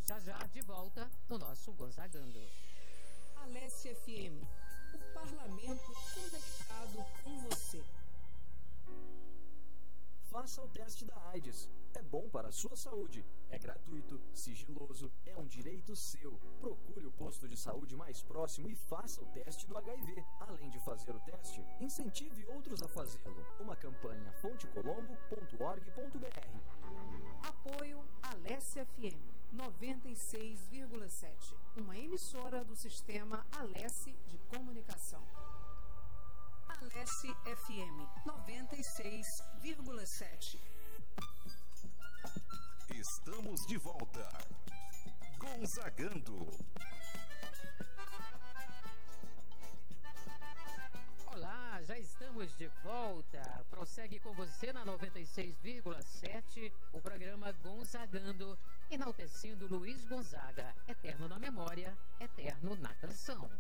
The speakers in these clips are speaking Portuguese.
Já de volta no nosso Gonzagando. Alesse FM, o parlamento conectado com você. Faça o teste da AIDS. É bom para a sua saúde. É gratuito, sigiloso, é um direito seu. Procure o posto de saúde mais próximo e faça o teste do HIV. Além de fazer o teste, incentive outros a fazê-lo. Uma campanha fontecolombo.org.br. Apoio Alesse FM 96,7. Uma emissora do sistema Alesse de Comunicação. Alesse FM 96,7. Estamos de volta. Gonzagando. Olá, já estamos de volta. Prossegue com você na 96,7, o programa Gonzagando, enaltecendo Luiz Gonzaga, eterno na memória, eterno na canção.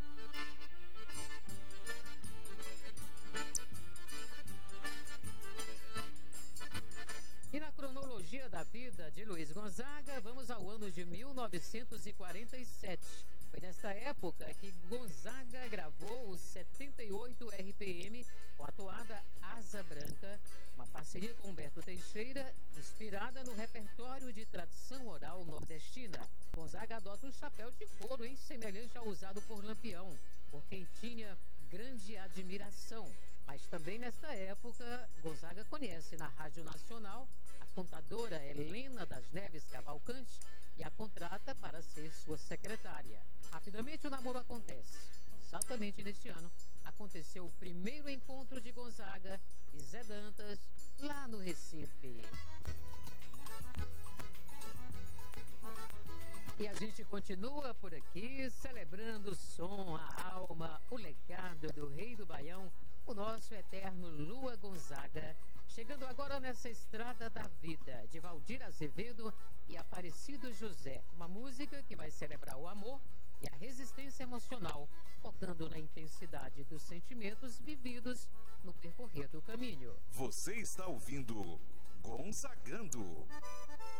E na cronologia da vida de Luiz Gonzaga, vamos ao ano de 1947. Foi nesta época que Gonzaga gravou o 78 RPM com a toada Asa Branca, uma parceria com Humberto Teixeira, inspirada no repertório de tradição oral nordestina. Gonzaga adota um chapéu de couro, semelhante ao usado por Lampião, por quem tinha grande admiração. Mas também nesta época, Gonzaga conhece na Rádio Nacional a contadora Helena das Neves Cavalcante e a contrata para ser sua secretária. Rapidamente o namoro acontece. Exatamente neste ano, aconteceu o primeiro encontro de Gonzaga e Zé Dantas, lá no Recife. E a gente continua por aqui, celebrando o som, a alma, o legado do Rei do Baião, o nosso eterno Lua Gonzaga, chegando agora nessa estrada da vida, de Valdir Azevedo e Aparecido José, uma música que vai celebrar o amor e a resistência emocional, focando na intensidade dos sentimentos vividos no percorrer do caminho. Você está ouvindo Gonzagando.